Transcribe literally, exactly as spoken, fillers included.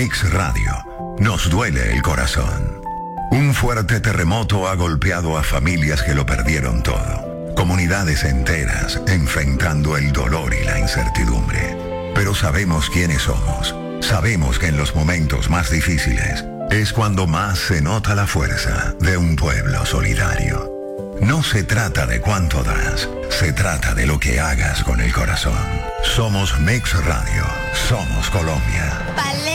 Mix Radio. Nos duele el corazón. Un fuerte terremoto ha golpeado a familias que lo perdieron todo. Comunidades enteras enfrentando el dolor y la incertidumbre. Pero sabemos quiénes somos. Sabemos que en los momentos más difíciles es cuando más se nota la fuerza de un pueblo solidario. No se trata de cuánto das, se trata de lo que hagas con el corazón. Somos Mix Radio, somos Colombia. Paleta